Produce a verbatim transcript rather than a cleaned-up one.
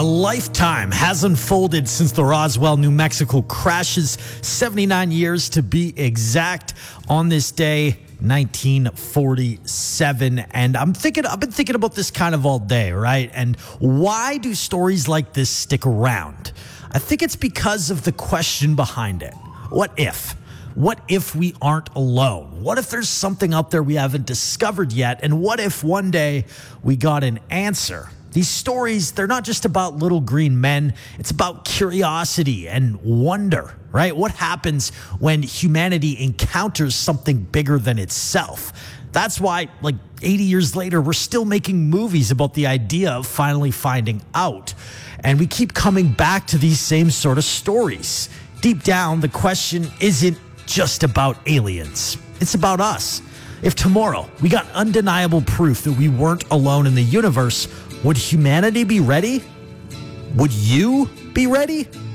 A lifetime has unfolded since the Roswell, New Mexico crashes, seventy-nine years to be exact, on this day, nineteen forty-seven. And I'm thinking, I've been thinking about this kind of all day, right? And why do stories like this stick around? I think it's because of the question behind it. What if? What if we aren't alone? What if there's something out there we haven't discovered yet? And what if one day we got an answer? These stories, they're not just about little green men. It's about curiosity and wonder, right? What happens when humanity encounters something bigger than itself? That's why, like eighty years later, we're still making movies about the idea of finally finding out. And we keep coming back to these same sort of stories. Deep down, the question isn't just about aliens. It's about us. If tomorrow we got undeniable proof that we weren't alone in the universe, would humanity be ready? Would you be ready?